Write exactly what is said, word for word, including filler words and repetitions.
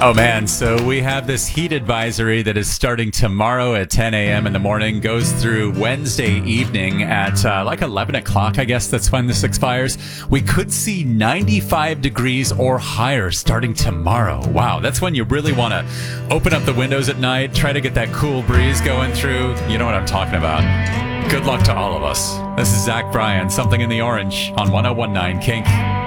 Oh man, so we have this heat advisory that is starting tomorrow at ten a.m. in the morning, goes through Wednesday evening at uh, like eleven o'clock, I guess that's when this expires. We could see ninety-five degrees or higher starting tomorrow. Wow, that's when you really want to open up the windows at night, try to get that cool breeze going through. You know what I'm talking about. Good luck to all of us. This is Zach Bryan, Something in the Orange on one oh one nine Kink.